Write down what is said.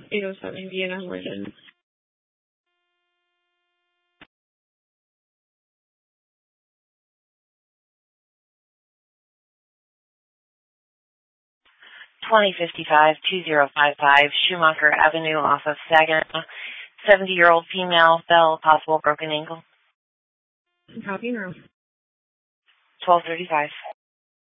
807 Vienna Horton. 2055-2055 Schumacher Avenue off of Saginaw. 70-year-old female fell, possible broken ankle. Copy now. 1235.